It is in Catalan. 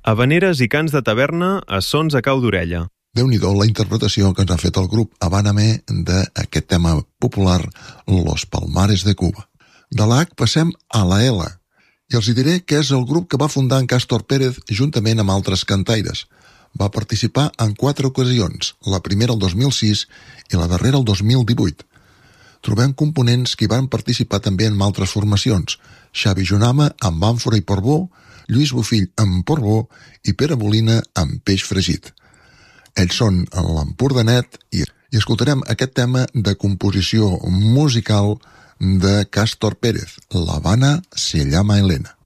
Havaneres i cants de taverna a sons a cau d'orella. Déu-n'hi-do la interpretació que ens ha fet el grup Habana-Me d'aquest tema popular Los Palmares de Cuba. De la H passem a la L, i els hi diré que és el grup que va fundar en Cástor Pérez juntament amb altres cantaires. Va participar en 4 ocasions, la primera el 2006 i la darrera el 2018. Trobem components que hi van participar també en altres formacions, Xavi Junama amb àmfora i portbó, Lluís Bofill amb portbó i Pere Molina amb peix fregit. Ells són l'Empordanet i escoltarem aquest tema de composició musical de Cástor Pérez, La Habana se llama Elena.